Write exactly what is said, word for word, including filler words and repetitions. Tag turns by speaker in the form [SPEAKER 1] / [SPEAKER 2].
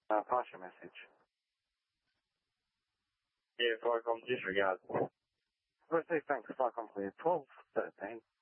[SPEAKER 1] Uh, pass your message.
[SPEAKER 2] Yeah, Viacom disregard.
[SPEAKER 1] Well, say thanks, Viacom clear. twelve thirteen.